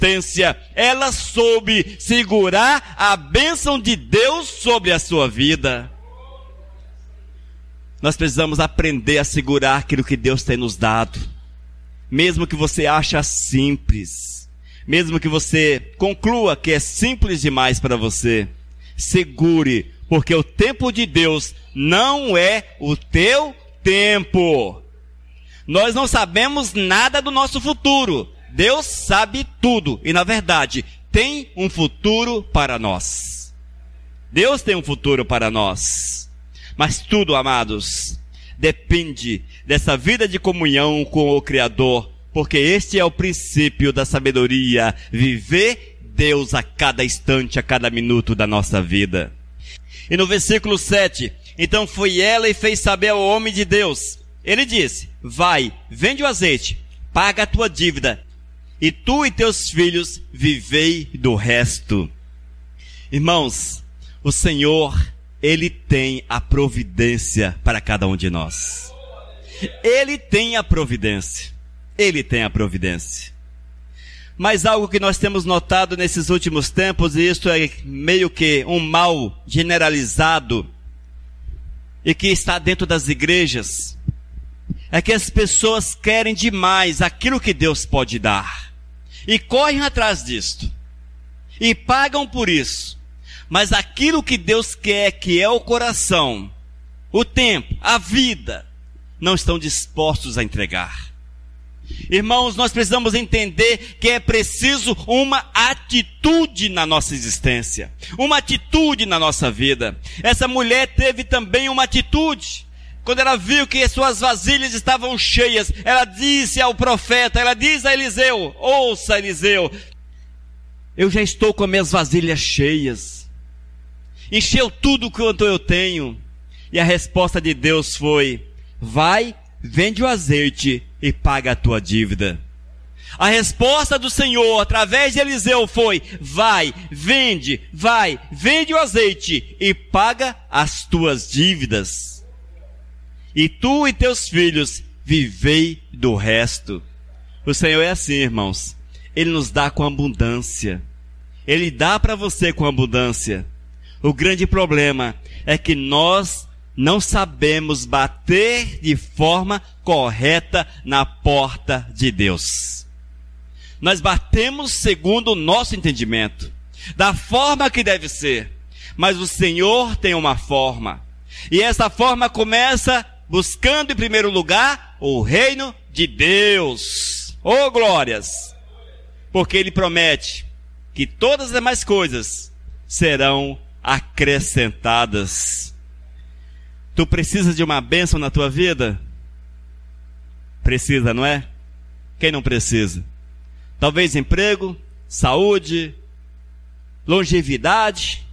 existência, ela soube segurar a bênção de Deus sobre a sua vida. Nós precisamos aprender a segurar aquilo que Deus tem nos dado. Mesmo que você ache simples, mesmo que você conclua que é simples demais para você, segure, porque o tempo de Deus não é o teu tempo. Nós não sabemos nada do nosso futuro. Deus sabe tudo e, na verdade, tem um futuro para nós. Deus tem um futuro para nós. Mas tudo, amados, depende dessa vida de comunhão com o Criador, porque este é o princípio da sabedoria, viver Deus a cada instante, a cada minuto da nossa vida. E no versículo 7, então foi ela e fez saber ao homem de Deus. Ele disse: vai, vende o azeite, paga a tua dívida, e tu e teus filhos vivei do resto. Irmãos, o Senhor, Ele tem a providência para cada um de nós. Ele tem a providência. Ele tem a providência. Mas algo que nós temos notado nesses últimos tempos, e isto é meio que um mal generalizado, e que está dentro das igrejas, é que as pessoas querem demais aquilo que Deus pode dar, e correm atrás disto, e pagam por isso. Mas aquilo que Deus quer, que é o coração, o tempo, a vida, não estão dispostos a entregar. Irmãos, nós precisamos entender que é preciso uma atitude na nossa existência, uma atitude na nossa vida. Essa mulher teve também uma atitude. Quando ela viu que suas vasilhas estavam cheias, ela disse ao profeta, ela diz a Eliseu: ouça, Eliseu, eu já estou com as minhas vasilhas cheias. Encheu tudo quanto eu tenho. E a resposta de Deus foi: vai, vende o azeite e paga a tua dívida. A resposta do Senhor, através de Eliseu, foi: vai, vende o azeite e paga as tuas dívidas. E tu e teus filhos vivei do resto. O Senhor é assim, irmãos. Ele nos dá com abundância. Ele dá para você com abundância. O grande problema é que nós não sabemos bater de forma correta na porta de Deus. Nós batemos segundo o nosso entendimento, da forma que deve ser. Mas o Senhor tem uma forma. E essa forma começa buscando em primeiro lugar o reino de Deus. Oh, glórias! Porque Ele promete que todas as demais coisas serão acrescentadas. Tu precisas de uma bênção na tua vida? Precisa, não é? Quem não precisa? Talvez emprego, saúde, longevidade,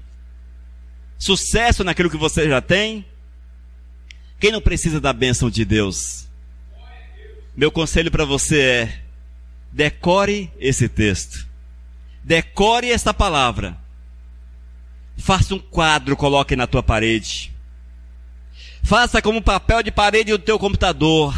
sucesso naquilo que você já tem. Quem não precisa da bênção de Deus? Meu conselho para você é: decore esse texto. Decore esta palavra. Faça um quadro, coloque na tua parede. Faça como papel de parede do teu computador.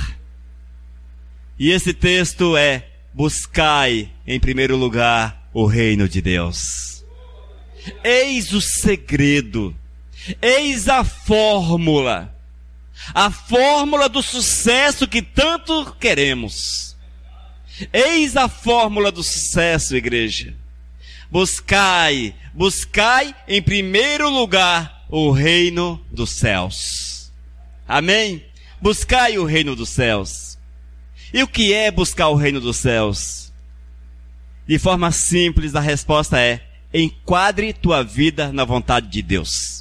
E esse texto é: buscai em primeiro lugar o reino de Deus. Eis o segredo. Eis a fórmula do sucesso que tanto queremos. Eis a fórmula do sucesso, igreja. Buscai em primeiro lugar o reino dos céus. Amém? Buscai o reino dos céus. E o que é buscar o reino dos céus? De forma simples, a resposta é: enquadre tua vida na vontade de Deus.